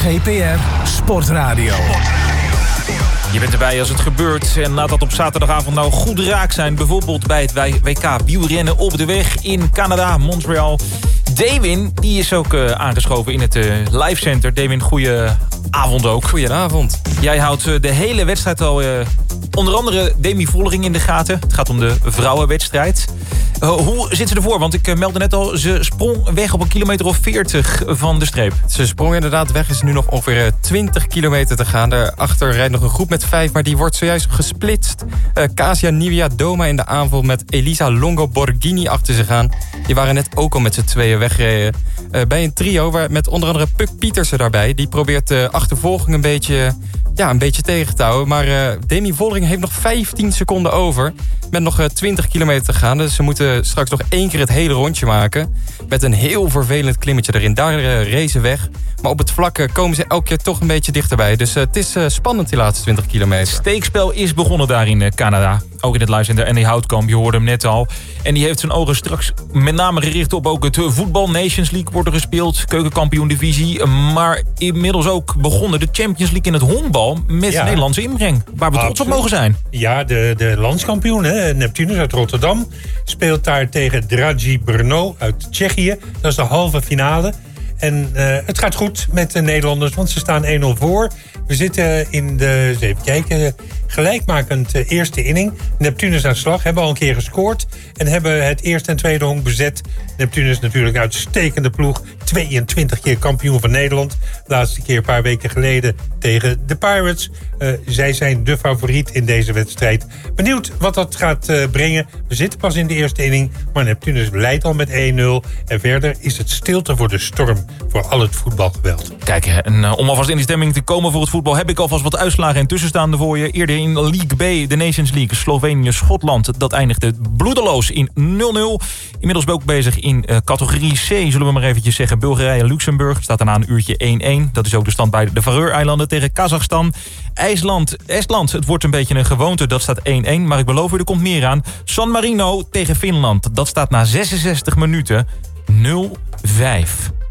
GPR Sportradio. Je bent erbij als het gebeurt en laat dat op zaterdagavond nou goed raak zijn. Bijvoorbeeld bij het WK wielrennen op de weg in Canada, Montreal. Dewin, die is ook aangeschoven in het live center. Dewin, goeie avond ook. Goedenavond. Jij houdt de hele wedstrijd al onder andere Demi Vollering in de gaten. Het gaat om de vrouwenwedstrijd. Hoe zit ze ervoor? Want ik meldde net al, ze sprong weg op 1 kilometer of 40 van de streep. Ze sprong inderdaad weg, is nu nog ongeveer 20 kilometer te gaan. Daarachter rijdt nog een groep met 5, maar die wordt zojuist gesplitst. Kasia Niewiadoma in de aanval met Elisa Longo Borghini achter zich aan. Die waren net ook al met z'n tweeën weggereden. Bij een trio met onder andere Puk Pietersen daarbij. Die probeert de achtervolging een beetje tegen te houden. Maar Demi Vollering heeft nog 15 seconden over. Met nog 20 kilometer te gaan. Dus ze moeten straks nog 1 keer het hele rondje maken. Met een heel vervelend klimmetje erin. Daar race ze weg. Maar op het vlak komen ze elke keer toch een beetje dichterbij. Dus het is spannend die laatste 20 kilometer. Steekspel is begonnen daar in Canada. Ook in het live center. En die Houtkamp, je hoorde hem net al. En die heeft zijn ogen straks met name gericht op ook het voetbal. Nations League wordt er gespeeld. Keukenkampioen divisie. Maar inmiddels ook begonnen de Champions League in het honkbal. Met Nederlandse inbreng. Waar we trots op mogen zijn. Ja, de landskampioen, Neptunus uit Rotterdam. Speelt daar tegen Dragi Brno uit Tsjechië. Dat is de halve finale. En het gaat goed met de Nederlanders, want ze staan 1-0 voor. We zitten in de, even kijken, gelijkmakend eerste inning. Neptunus aan slag, hebben al een keer gescoord. En hebben het eerste en tweede honk bezet. Neptunus natuurlijk een uitstekende ploeg. 22 keer kampioen van Nederland. De laatste keer een paar weken geleden tegen de Pirates. Zij zijn de favoriet in deze wedstrijd. Benieuwd wat dat gaat brengen. We zitten pas in de eerste inning. Maar Neptunus leidt al met 1-0. En verder is het stilte voor de storm. Voor al het voetbalgeweld. Kijk, en om alvast in die stemming te komen voor het voetbal... heb ik alvast wat uitslagen en tussenstaande voor je. Eerder in League B, de Nations League, Slovenië-Schotland. Dat eindigde bloedeloos in 0-0. Inmiddels ook bezig in categorie C, zullen we maar eventjes zeggen. Bulgarije-Luxemburg staat daarna een uurtje 1-1. Dat is ook de stand bij de Faroe-eilanden tegen Kazachstan. Estland, het wordt een beetje een gewoonte, dat staat 1-1. Maar ik beloof u, er komt meer aan. San Marino tegen Finland, dat staat na 66 minuten 0-5.